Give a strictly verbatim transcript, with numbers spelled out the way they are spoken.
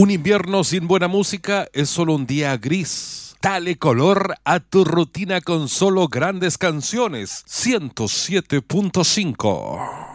Un invierno sin buena música es solo un día gris. Dale color a tu rutina con solo grandes canciones. ciento siete punto cinco.